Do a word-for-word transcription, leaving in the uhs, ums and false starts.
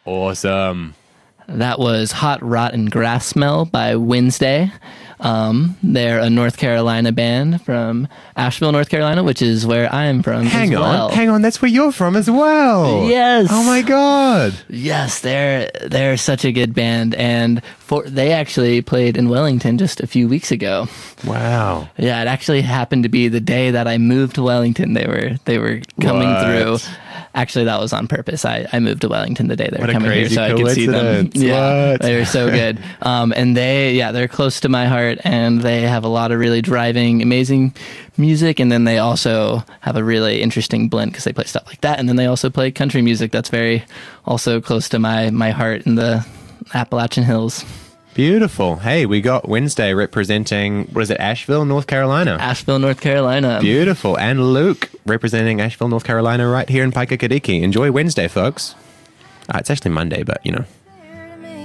Awesome. That was Hot Rotten Grass Smell by Wednesday. Um, they're a North Carolina band from Asheville, North Carolina, which is where I'm from. Hang as on, well. hang on. That's where you're from as well. Yes. Oh my God. Yes, they're they're such a good band, and for they actually played in Wellington just a few weeks ago. Wow. Yeah, it actually happened to be the day that I moved to Wellington. They were they were coming What? through. Actually, that was on purpose. I, I moved to Wellington the day they were What a coming here, crazy so I could see them. coincidence. Yeah, What? they were so good. Um, and they, yeah, they're close to my heart, and they have a lot of really driving, amazing music. And then they also have a really interesting blend because they play stuff like that. And then they also play country music that's very also close to my my heart in the Appalachian Hills. Beautiful. Hey, we got Wednesday representing, what is it, Asheville, North Carolina? Asheville, North Carolina. Beautiful. And Luke representing Asheville, North Carolina right here in Paikakadiki. Enjoy Wednesday, folks. Uh, it's actually Monday, but you know.